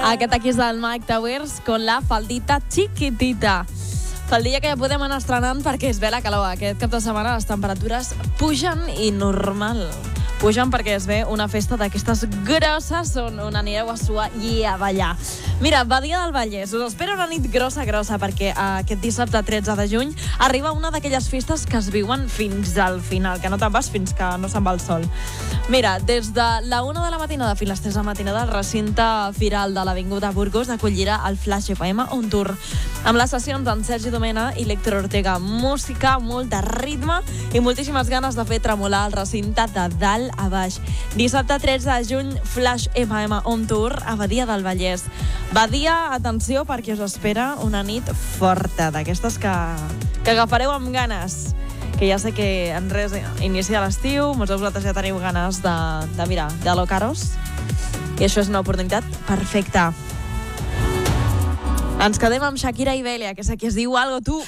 Aquest aquí és del Mike Towers con la faldita chiquitita. Faldilla que ja podem anar estrenant perquè es ve la calor. Aquest cap de setmana les temperatures pugen i normal. Pugen perquè es ve una festa d'aquestes grosses on anireu a suar i a ballar. Mira, Badia del Vallès, us espera una nit grossa perquè aquest dissabte 13 de juny arriba una d'aquelles festes que es viuen fins al final, que no te'n vas fins que no se'n va el sol. Mira, des de la 1 de la matinada fins a les 3 de la matinada, el recinte firal de l'Avinguda Burgos acollirà el Flash FM On Tour, amb les sessions d'en Sergi Domena i l'Héctor Ortega. Música, molt de ritme i moltíssimes ganes de fer tremolar el recinte de dalt a baix. Dissabte 13 de juny, Flash FM On Tour a Badia del Vallès. Badia, atenció, perquè us espera una nit forta, d'aquestes que agafareu amb ganes. Que ja sé que en res inicia l'estiu, molts de vosaltres ja teniu ganes de locaros, i això és una oportunitat perfecta. Ens quedem amb Shakira i Belia, que és aquí es diu Algo Tu.